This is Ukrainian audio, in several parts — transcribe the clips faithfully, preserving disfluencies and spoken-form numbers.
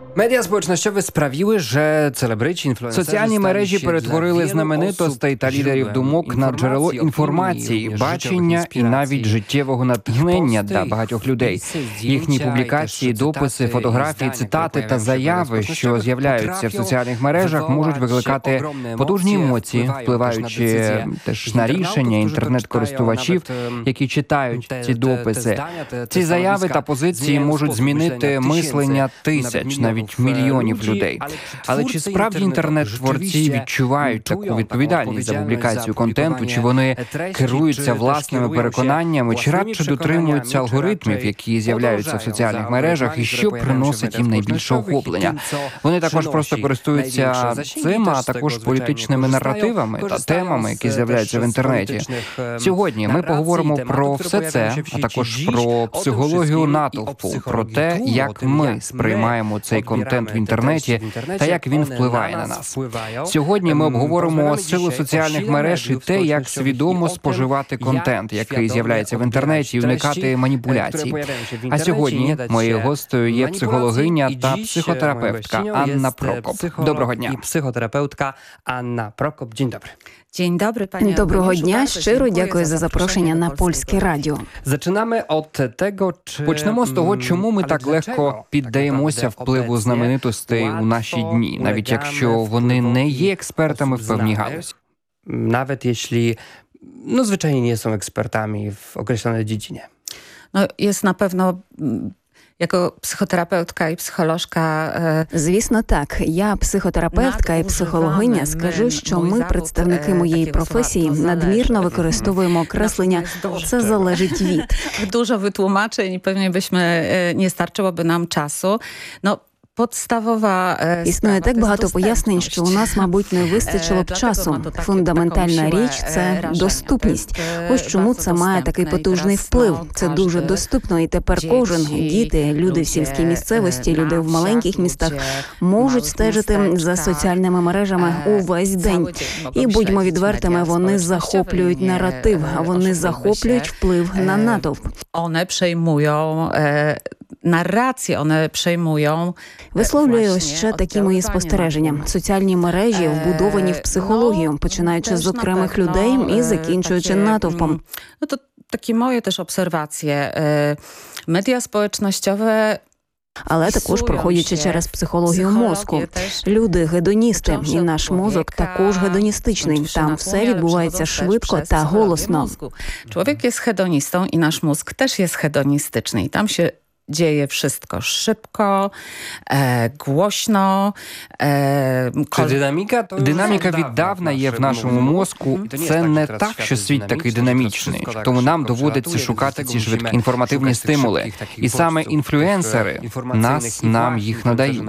Медіа społecznościowe sprawiły, że celebryci, інфлюенсери Соціальні мережі перетворили знаменитостей та лідерів думок на джерело інформації, бачення і навіть життєвого натхнення для багатьох людей. Їхні публікації, дописи, фотографії, цитати та заяви, що з'являються в соціальних мережах, можуть викликати потужні емоції, впливаючи теж на рішення інтернет-користувачів, які читають ці дописи. Ці заяви та позиції можуть змінити мислення тисяч, навіть мільйонів людей. Але чи справді інтернет-творці відчувають таку відповідальність за публікацію контенту, чи вони керуються власними переконаннями, чи радше дотримуються алгоритмів, які з'являються в соціальних мережах, і що приносить їм найбільше охоплення? Вони також просто користуються цим, а також політичними наративами та темами, які з'являються в інтернеті. Сьогодні ми поговоримо про все це, а також про психологію натовпу, про те, як ми сприймаємо цей контент в інтернеті та як він впливає на нас. Сьогодні ми обговоримо силу соціальних мереж і те, як свідомо споживати контент, який з'являється в інтернеті, і уникати маніпуляцій. А сьогодні моєю гостею є психологиня та психотерапевтка Анна Прокоп. Доброго дня. Психотерапевтка Анна Прокоп. Dzień dobry. Dzień dobry, panie Доброго дня, щиро дякую за запрошення на Польське радіо. Zaczynamy od tego, czy... Почнемо з того, чому ми так легко піддаємося впливу знаменитостей у наші дні, навіть якщо вони не є експертами в певній галузі. Nawet jeśli, no zwyczajnie nie są ekspertami w określonej dziedzinie. No, jest na pewno... Jako психотерапевтка і психологка... Звісно, так. Я психотерапевтка і психологиня. Скажу, що ми, представники моєї професії, надмірно використовуємо окреслення «це залежить від». Dużo wytłumaczeń i pewnie byśmy, nie starczyłoby nam czasu. No, Подставова Існує так багато пояснень, що у нас, мабуть, не вистачило б часу. Фундаментальна річ – це доступність. Ось чому це має такий потужний вплив. Це дуже доступно, і тепер кожен, діти, люди в сільській місцевості, люди в маленьких містах можуть стежити за соціальними мережами увесь день. І, будьмо відвертими, вони захоплюють наратив, а вони захоплюють вплив на натовп. Вони przejmują narracje, one przejmują. Висловлюю ще такі мої спостереження. Соціальні мережі вбудовані в психологію, починаючи з окремих людей і закінчуючи натовпом. No to takie moje też obserwacje. Media społecznościowe але також проходячи через психологію мозку. Люди – гедоністи, і наш мозок також гедоністичний. Там все відбувається швидко та голосно. Człowiek jest hedonistą i nasz mózg też jest hedonistyczny. I tam się dzieje wszystko szybko, e, głośno. E, kol... Динаміка, то... Динаміка віддавна є в нашому мозку. Це не так, що світ такий динамічний. Тому нам доводиться шукати ці швидкі інформативні стимули. І саме інфлюенсери нас нам їх надають.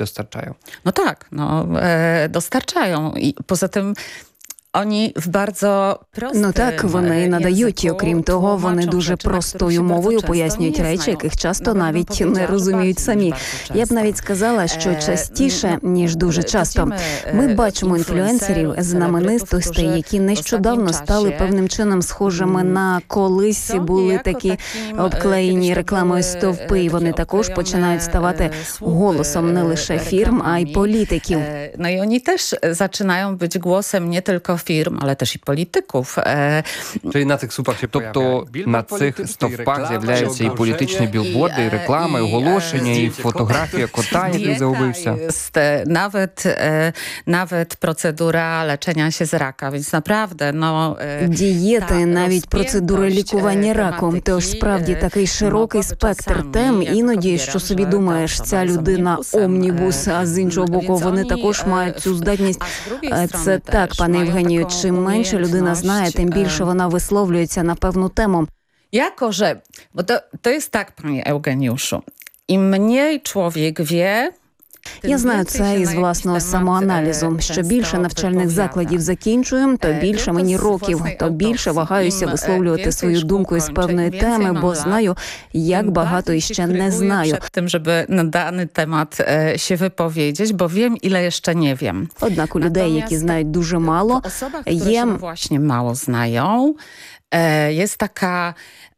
No tak, no, e, dostarczają. I poza tym Oni w bardzo prostym, ну так, вони надають, і окрім того, вони дуже простою мовою пояснюють речі, яких часто навіть не розуміють самі. Я б навіть сказала, що частіше, ніж дуже часто. Ми бачимо інфлюенсерів, знаменитостей, які нещодавно стали певним чином схожими на колись були такі обклеєні рекламою стовпи, і вони також починають ставати голосом не лише фірм, а й політиків. No i oni też zaczynają być głosem nie tylko firm, ale też i polityków. Czyli na tych słupach się Тобто на цих стовпах з'являються і політичні білборди, і реклами, і оголошення, і фотографія кота, який загубився. Nawet, nawet procedura leczenia się z raka, więc naprawdę, no... Дієти, навіть процедури лікування раку. Тож справді такий широкий спектр тем. Іноді, що собі думаєш, ця людина омнібус, а з іншого боку, вони також мають цю здатність. Це так, пане Євгенію, чим менше людина знає, тим більше вона висловлюється на певну тему. Jako, że, bo to, to jest tak, panie Eugeniuszu, im mniej człowiek wie, Я знаю це із власного самоаналізу. Що більше навчальних закладів закінчую, то більше мені років, то більше вагаюся висловлювати свою думку із певної теми, бо знаю, як багато іще не знаю. Тим, щоб на даний темат się wypowiedzieć, bo wiem, ile jeszcze nie wiem. Однак у людей, які знають дуже мало, є... właśnie mało znają, jest taka